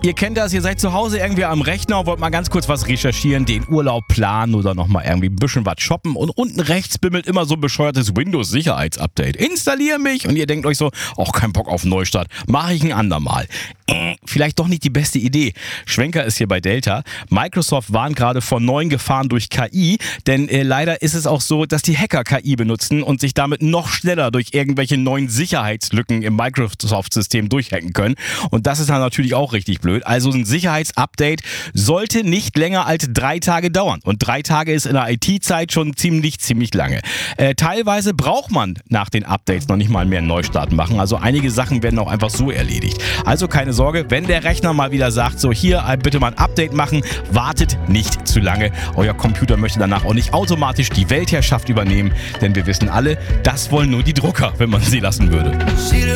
Ihr kennt das, ihr seid zu Hause irgendwie am Rechner und wollt mal ganz kurz was recherchieren, den Urlaub planen oder nochmal irgendwie ein bisschen was shoppen und unten rechts bimmelt immer so ein bescheuertes Windows-Sicherheitsupdate. Installier mich und ihr denkt euch so, auch kein Bock auf Neustart, mache ich ein andermal. Vielleicht doch nicht die beste Idee. Schwenker ist hier bei Delta. Microsoft warnt gerade vor neuen Gefahren durch KI, denn leider ist es auch so, dass die Hacker KI benutzen und sich damit noch schneller durch irgendwelche neuen Sicherheitslücken im Microsoft-System durchhacken können. Und das ist dann natürlich auch richtig blöd. Also ein Sicherheitsupdate sollte nicht länger als 3 Tage dauern. Und 3 Tage ist in der IT-Zeit schon ziemlich lange. Teilweise braucht man nach den Updates noch nicht mal mehr einen Neustart machen. Also einige Sachen werden auch einfach so erledigt. Also keine Sorge, wenn der Rechner mal wieder sagt, so hier, bitte mal ein Update machen, wartet nicht zu lange. Euer Computer möchte danach auch nicht automatisch die Weltherrschaft übernehmen, denn wir wissen alle, das wollen nur die Drucker, wenn man sie lassen würde.